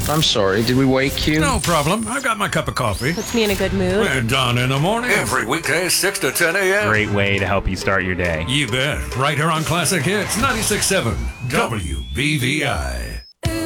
I'm sorry, did we wake you? No problem. I got my cup of coffee. Puts me in a good mood. And Dawn in the morning. Every weekday, 6 to 10 a.m. Great way to help you start your day. You bet. Right here on Classic Hits 96.7 WBVI.